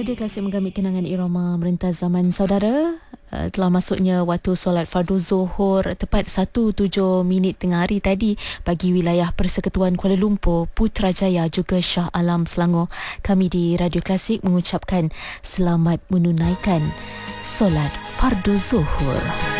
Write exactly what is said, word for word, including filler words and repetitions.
Radio Klasik menggamit kenangan irama merentas zaman saudara. Uh, telah masuknya waktu solat fardu Zuhur tepat satu tujuh minit tengah hari tadi bagi wilayah Persekutuan Kuala Lumpur, Putrajaya juga Shah Alam Selangor. Kami di Radio Klasik mengucapkan selamat menunaikan solat fardu Zuhur.